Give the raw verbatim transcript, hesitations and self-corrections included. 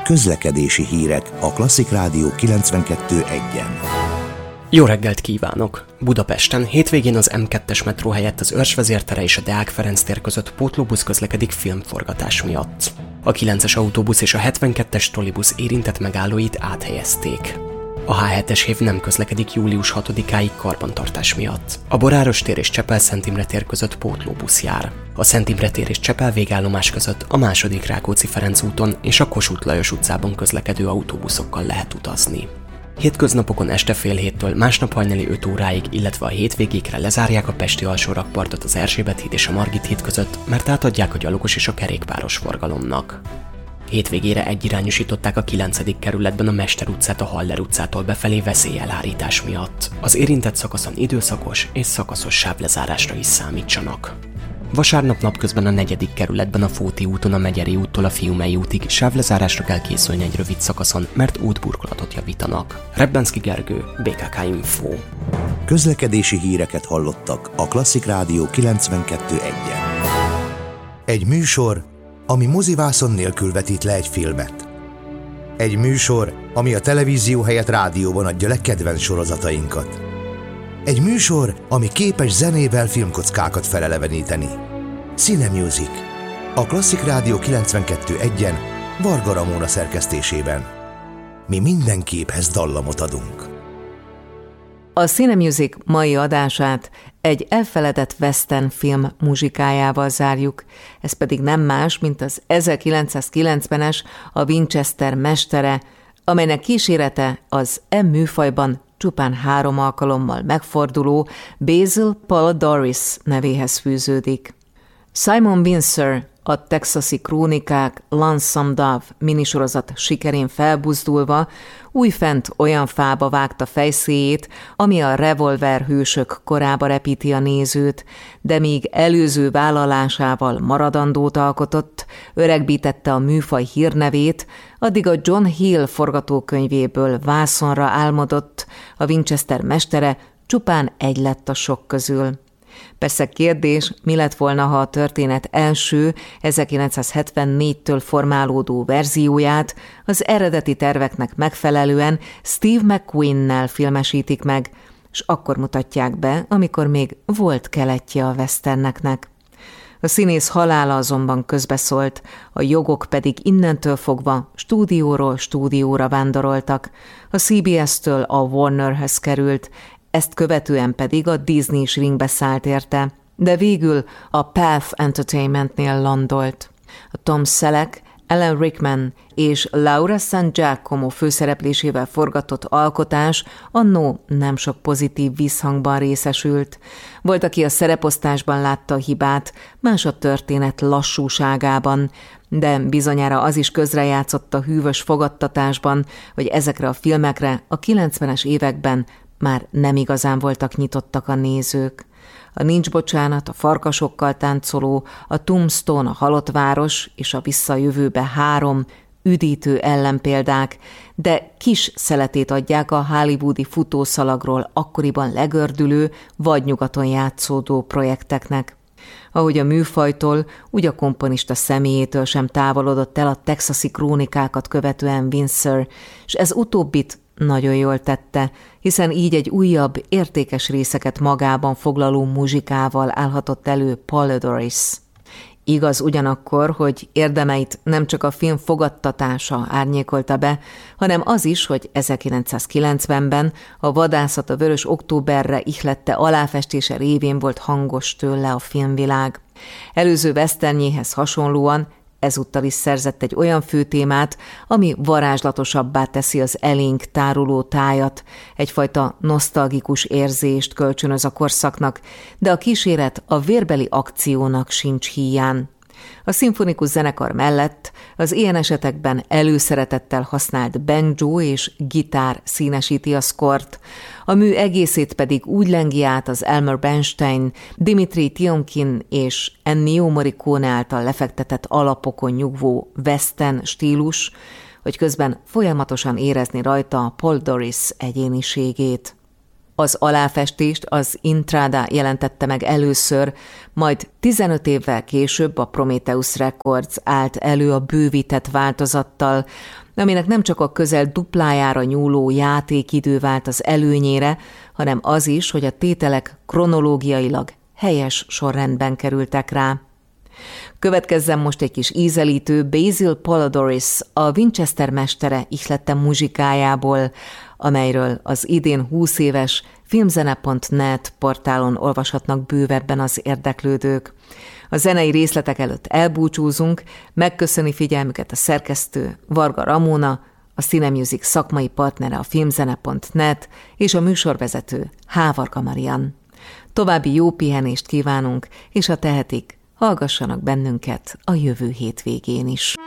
Közlekedési hírek a Klasszik Rádió kilencvenkettő egyen. Jó reggelt kívánok! Budapesten hétvégén az em kettes metró helyett az Őrsvezér tere és a Deák Ferenc tér között pótlóbusz közlekedik filmforgatás miatt. A kilences autóbusz és a hetvenkettes trollibusz érintett megállóit áthelyezték. A há hetes hév nem közlekedik július hatodikáig karbantartás miatt. A Boráros tér és Csepel-Szent Imre tér között pótlóbusz jár. A Szent Imre tér és Csepel végállomás között a második Rákóczi-Ferenc úton és a Kossuth Lajos utcában közlekedő autóbuszokkal lehet utazni. Hétköznapokon este fél héttől, másnap hajnali öt óráig, illetve a hétvégékre lezárják a pesti alsórakpartot az Erzsébet híd és a Margit híd között, mert átadják a gyalogos és a kerékpáros forgalomnak. Hétvégére egyirányosították a kilencedik kerületben a Mester utcát a Haller utcától befelé veszélyelhárítás miatt. Az érintett szakaszon időszakos és szakaszos sávlezárásra is számítsanak. Vasárnap napközben a negyedik kerületben a Fóti úton a Megyeri úttól a Fiumei útig sávlezárásra kell készülni egy rövid szakaszon, mert útburkolatot javítanak. Rebbenszky Gergő, bé ká ká Info. Közlekedési híreket hallottak a Klasszik Rádió kilencvenkettő egyen. Egy műsor, ami mozivászon nélkül vetít le egy filmet. Egy műsor, ami a televízió helyett rádióban adja le kedvenc sorozatainkat. Egy műsor, ami képes zenével filmkockákat feleleveníteni. Cine Music. A Klasszik Rádió kilencvenkettő egyen Varga Ramóna szerkesztésében. Mi minden képhez dallamot adunk. A Cine Music mai adását egy elfeledett western film muzsikájával zárjuk, ez pedig nem más, mint az ezerkilencszázkilencvenes a Winchester mestere, amelynek kísérete az e műfajban csupán három alkalommal megforduló Basil Poledouris nevéhez fűződik. Simon Windsor, a Texasi Krónikák Lonesome Dove minisorozat sikerén felbuzdulva újfent olyan fába vágta fejszéjét, ami a revolver hősök korába repíti a nézőt, de míg előző vállalásával maradandót alkotott, öregbítette a műfaj hírnevét, addig a John Hill forgatókönyvéből vászonra álmodott, a Winchester mestere csupán egy lett a sok közül. Persze kérdés, mi lett volna, ha a történet első, ezerkilencszázhetvennégytől formálódó verzióját az eredeti terveknek megfelelően Steve McQueen-nel filmesítik meg, és akkor mutatják be, amikor még volt keletje a westerneknek. A színész halála azonban közbeszólt, a jogok pedig innentől fogva stúdióról stúdióra vándoroltak. A cé bé es-től a Warnerhez került, ezt követően pedig a Disney is ringbe szállt érte, de végül a Path Entertainmentnél landolt. A Tom Selleck, Alan Rickman és Laura San Giacomo főszereplésével forgatott alkotás annó nem sok pozitív visszhangban részesült. Volt, aki a szereposztásban látta a hibát, más a történet lassúságában, de bizonyára az is közrejátszott a hűvös fogadtatásban, hogy ezekre a filmekre a kilencvenes években már nem igazán voltak nyitottak a nézők. A Nincs bocsánat, a Farkasokkal táncoló, a Tombstone, a Halott város és a Vissza a jövőbe három üdítő ellenpéldák, de kis szeletét adják a hollywoodi futószalagról akkoriban legördülő, vagy nyugaton játszódó projekteknek. Ahogy a műfajtól, úgy a komponista személyétől sem távolodott el a Texasi Krónikákat követően Windsor, és ez utóbbit nagyon jól tette, hiszen így egy újabb, értékes részeket magában foglaló muzsikával állhatott elő Poledouris. Igaz ugyanakkor, hogy érdemeit nem csak a film fogadtatása árnyékolta be, hanem az is, hogy ezerkilencszázkilencvenben a Vadászat a vörös októberre ihlette aláfestése révén volt hangos tőle a filmvilág. Előző westernjéhez hasonlóan ezúttal is szerzett egy olyan főtémát, ami varázslatosabbá teszi az elénk táruló tájat, egyfajta nosztalgikus érzést kölcsönöz a korszaknak, de a kíséret a vérbeli akciónak sincs híján. A szimfonikus zenekar mellett az ilyen esetekben előszeretettel használt banjo és gitár színesíti a szkort, a mű egészét pedig úgy lengi át az Elmer Bernstein, Dimitri Tiomkin és Ennio Morricone által lefektetett alapokon nyugvó western stílus, hogy közben folyamatosan érezni rajta a Poledouris egyéniségét. Az aláfestést az Intrada jelentette meg először, majd tizenöt évvel később a Prometheus Records állt elő a bővített változattal, aminek nem csak a közel duplájára nyúló játékidő vált az előnyére, hanem az is, hogy a tételek kronológiailag helyes sorrendben kerültek rá. Következzen most egy kis ízelítő Basil Polodoris, a Winchester mestere ihlette muzsikájából, amelyről az idén húsz éves filmzene pont net portálon olvashatnak bővebben az érdeklődők. A zenei részletek előtt elbúcsúzunk, megköszöni figyelmüket a szerkesztő Varga Ramona, a Cinemusic szakmai partnere a filmzene pont net és a műsorvezető Hávarga Marian. További jó pihenést kívánunk, és ha tehetik, hallgassanak bennünket a jövő hétvégén is.